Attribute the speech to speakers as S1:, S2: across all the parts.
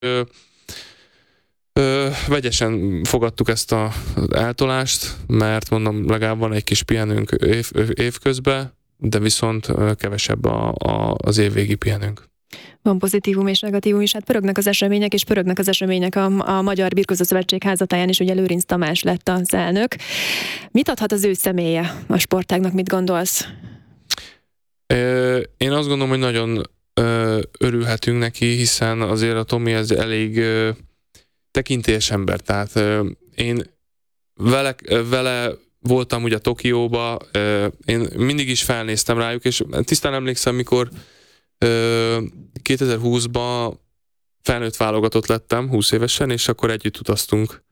S1: Vegyesen fogadtuk ezt az eltolást, mert mondom, legalább van egy kis pihenünk évközben, de viszont kevesebb az évvégi pihenünk.
S2: Van pozitívum és negatívum is, hát pörögnek az események a Magyar Birkózó Szövetség házatáján is, ugye Lőrinc Tamás lett az elnök. Mit adhat az ő személye a sportágnak, mit gondolsz?
S1: Én azt gondolom, hogy nagyon örülhetünk neki, hiszen azért a Tomi ez elég tekintélyes ember, tehát én vele voltam ugye Tokióba, én mindig is felnéztem rájuk, és tisztán emlékszem, mikor 2020-ban felnőtt válogatott lettem, 20 évesen, és akkor együtt utaztunk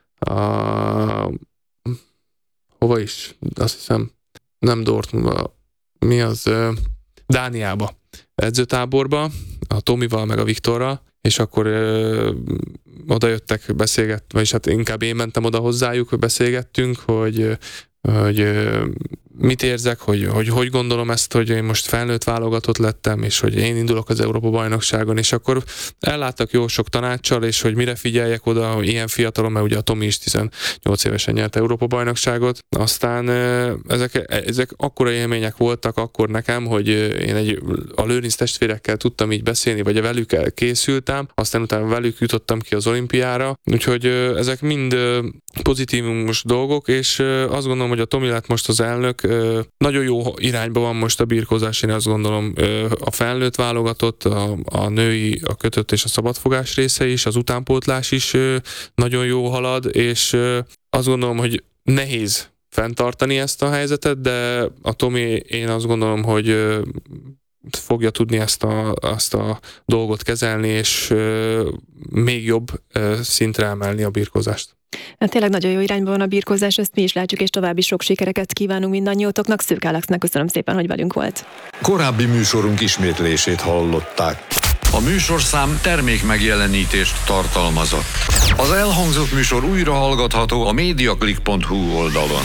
S1: hova is? Azt hiszem, nem Dortmundba, mi az? Dániába, edzőtáborba, a Tomival meg a Viktorral, és akkor oda jöttek, vagyis hát inkább én mentem oda hozzájuk, beszélgettünk, hogy mit érzek, hogy gondolom ezt, hogy én most felnőtt válogatott lettem, és hogy én indulok az Európa-bajnokságon, és akkor elláttak jó sok tanáccsal, és hogy mire figyeljek oda, hogy ilyen fiatalon, mert ugye a Tomi is 18 évesen nyert Európa-bajnokságot. Aztán ezek akkora élmények voltak akkor nekem, hogy én a Lőrinc testvérekkel tudtam így beszélni, vagy velük készültem, aztán utána velük jutottam ki az olimpiára, úgyhogy ezek mind pozitívumos dolgok, és azt gondolom, hogy a Tomi lett most az elnök, nagyon jó irányba van most a birkózás, én azt gondolom a felnőtt válogatott, a női, a kötött és a szabadfogás része is, az utánpótlás is nagyon jó halad, és azt gondolom, hogy nehéz fenntartani ezt a helyzetet, de a Tomi, én azt gondolom, hogy fogja tudni ezt a dolgot kezelni, és még jobb szintre emelni a birkózást.
S2: Hát tényleg nagyon jó irányban van a birkózás, ezt mi is látjuk, és további sok sikereket kívánunk mindannyiótoknak. Szők Alexnek köszönöm szépen, hogy velünk volt.
S3: Korábbi műsorunk ismétlését hallották.
S4: A műsorszám termékmegjelenítést tartalmazott. Az elhangzott műsor újra hallgatható a mediaclick.hu oldalon.